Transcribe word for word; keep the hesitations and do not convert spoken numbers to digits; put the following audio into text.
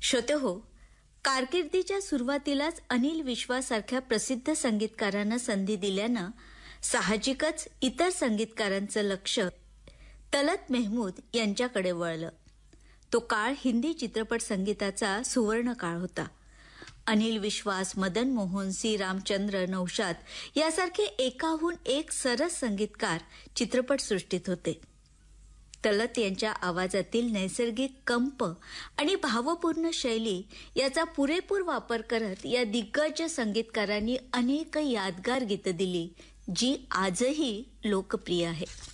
श्रोतेहो, कारकिर्दीच्या सुरुवातीलाच अनिल विश्वासारख्या प्रसिद्ध संगीतकारांना संधी दिल्यानं साहजिकच इतर संगीतकारांचं लक्ष तलत मेहमूद यांच्याकडे वळलं. तो काळ हिंदी चित्रपट संगीताचा सुवर्ण काळ होता. अनिल विश्वास, मदन मोहन, सी रामचंद्र, नौशाद यासारखे एकाहून एक सरस संगीतकार चित्रपटसृष्टीत होते. तलत यांच्या आवाजातील नैसर्गिक कंप आणि भावपूर्ण शैली याचा पुरेपूर वापर करत या दिग्गज संगीतकारांनी अनेक यादगार गीतं दिली, जी आजही लोकप्रिय आहेत.